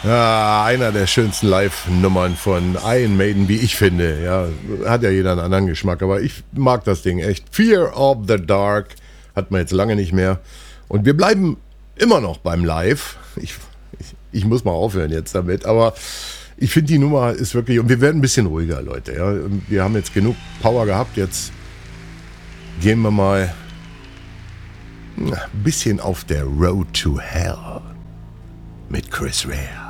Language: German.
Ja, einer der schönsten Live-Nummern von Iron Maiden, wie ich finde. Ja, hat ja jeder einen anderen Geschmack, aber ich mag das Ding echt. Fear of the Dark hat man jetzt lange nicht mehr. Und wir bleiben immer noch beim Live. Ich muss mal aufhören jetzt damit, aber ich finde, die Nummer ist wirklich... Und wir werden ein bisschen ruhiger, Leute. Ja. Wir haben jetzt genug Power gehabt, jetzt gehen wir mal ein bisschen auf der Road to Hell mit Chris Rea.